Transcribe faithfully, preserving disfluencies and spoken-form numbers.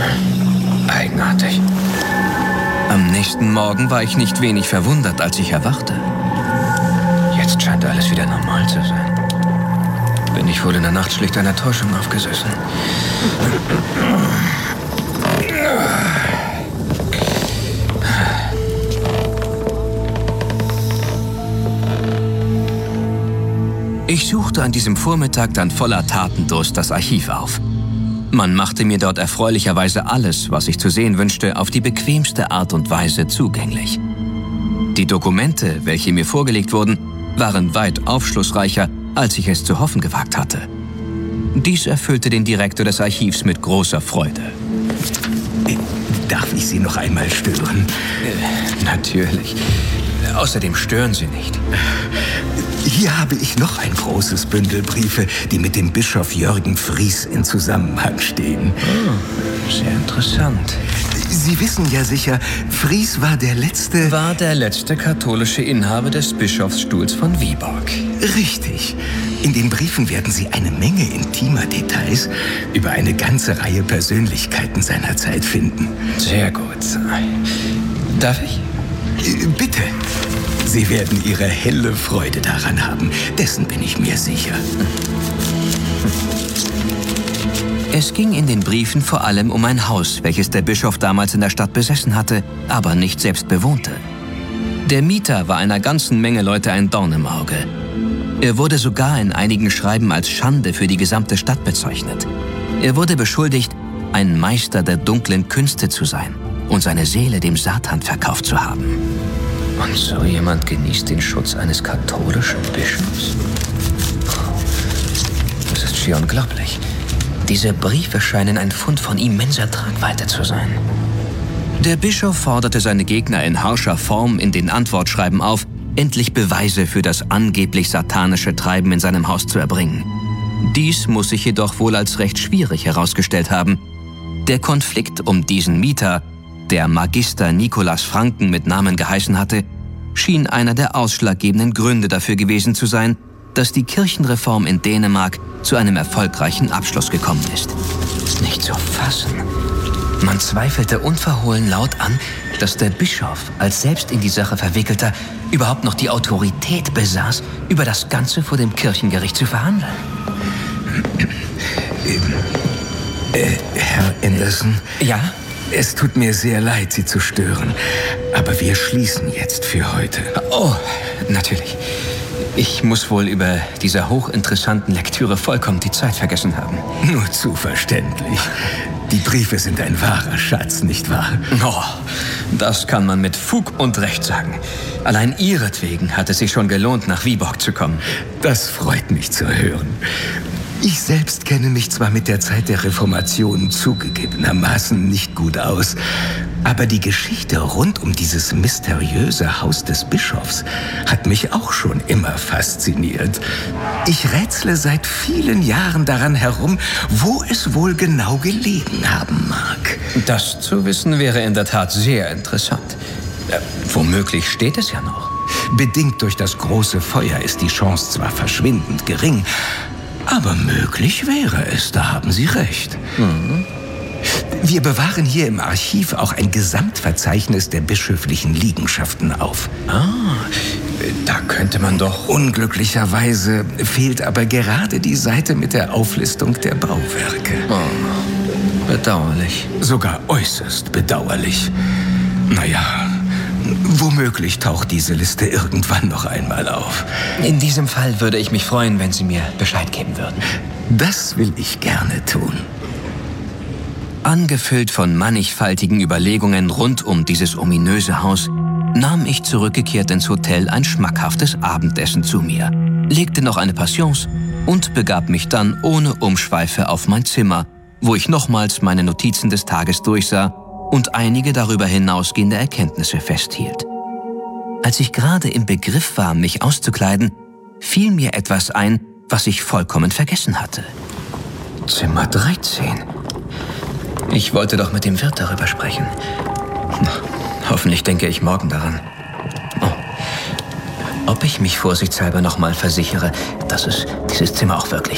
Eigenartig. Am nächsten Morgen war ich nicht wenig verwundert, als ich erwachte. Jetzt scheint alles wieder normal zu sein. Bin ich wohl in der Nacht schlicht einer Täuschung aufgesessen. Ich suchte an diesem Vormittag dann voller Tatendurst das Archiv auf. Man machte mir dort erfreulicherweise alles, was ich zu sehen wünschte, auf die bequemste Art und Weise zugänglich. Die Dokumente, welche mir vorgelegt wurden, waren weit aufschlussreicher, als ich es zu hoffen gewagt hatte. Dies erfüllte den Direktor des Archivs mit großer Freude. Darf ich Sie noch einmal stören? Äh, natürlich. Außerdem stören Sie nicht. Hier habe ich noch ein großes Bündel Briefe, die mit dem Bischof Jürgen Fries in Zusammenhang stehen. Oh, sehr interessant. Sie wissen ja sicher, Fries war der letzte... War der letzte katholische Inhaber des Bischofsstuhls von Viborg. Richtig. In den Briefen werden Sie eine Menge intimer Details über eine ganze Reihe Persönlichkeiten seiner Zeit finden. Sehr gut. Darf ich? Bitte. Sie werden Ihre helle Freude daran haben. Dessen bin ich mir sicher. Es ging in den Briefen vor allem um ein Haus, welches der Bischof damals in der Stadt besessen hatte, aber nicht selbst bewohnte. Der Mieter war einer ganzen Menge Leute ein Dorn im Auge. Er wurde sogar in einigen Schreiben als Schande für die gesamte Stadt bezeichnet. Er wurde beschuldigt, ein Meister der dunklen Künste zu sein und seine Seele dem Satan verkauft zu haben. Und so jemand genießt den Schutz eines katholischen Bischofs? Das ist schier unglaublich. Diese Briefe scheinen ein Fund von immenser Tragweite zu sein. Der Bischof forderte seine Gegner in harscher Form in den Antwortschreiben auf, endlich Beweise für das angeblich satanische Treiben in seinem Haus zu erbringen. Dies muss sich jedoch wohl als recht schwierig herausgestellt haben. Der Konflikt um diesen Mieter, der Magister Nikolaus Franken mit Namen geheißen hatte, schien einer der ausschlaggebenden Gründe dafür gewesen zu sein, dass die Kirchenreform in Dänemark zu einem erfolgreichen Abschluss gekommen ist. Nicht zu fassen. Man zweifelte unverhohlen laut an, dass der Bischof als selbst in die Sache Verwickelter überhaupt noch die Autorität besaß, über das Ganze vor dem Kirchengericht zu verhandeln. Äh, Herr Anderson? Ja? Es tut mir sehr leid, Sie zu stören, aber wir schließen jetzt für heute. Oh, natürlich. Ich muss wohl über dieser hochinteressanten Lektüre vollkommen die Zeit vergessen haben. Nur zu verständlich. Die Briefe sind ein wahrer Schatz, nicht wahr? Oh, das kann man mit Fug und Recht sagen. Allein ihretwegen hat es sich schon gelohnt, nach Viborg zu kommen. Das freut mich zu hören. Ich selbst kenne mich zwar mit der Zeit der Reformation zugegebenermaßen nicht gut aus, aber die Geschichte rund um dieses mysteriöse Haus des Bischofs hat mich auch schon immer fasziniert. Ich rätsle seit vielen Jahren daran herum, wo es wohl genau gelegen haben mag. Das zu wissen wäre in der Tat sehr interessant. Ja, womöglich steht es ja noch. Bedingt durch das große Feuer ist die Chance zwar verschwindend gering, aber möglich wäre es, da haben Sie recht. Mhm. Wir bewahren hier im Archiv auch ein Gesamtverzeichnis der bischöflichen Liegenschaften auf. Ah, da könnte man doch... Unglücklicherweise fehlt aber gerade die Seite mit der Auflistung der Bauwerke. Oh, bedauerlich. Sogar äußerst bedauerlich. Naja, womöglich taucht diese Liste irgendwann noch einmal auf. In diesem Fall würde ich mich freuen, wenn Sie mir Bescheid geben würden. Das will ich gerne tun. Angefüllt von mannigfaltigen Überlegungen rund um dieses ominöse Haus, nahm ich zurückgekehrt ins Hotel ein schmackhaftes Abendessen zu mir, legte noch eine Patience und begab mich dann ohne Umschweife auf mein Zimmer, wo ich nochmals meine Notizen des Tages durchsah und einige darüber hinausgehende Erkenntnisse festhielt. Als ich gerade im Begriff war, mich auszukleiden, fiel mir etwas ein, was ich vollkommen vergessen hatte. Zimmer dreizehn. Ich wollte doch mit dem Wirt darüber sprechen. Hoffentlich denke ich morgen daran. Oh. Ob ich mich vorsichtshalber noch mal versichere, dass es dieses Zimmer auch wirklich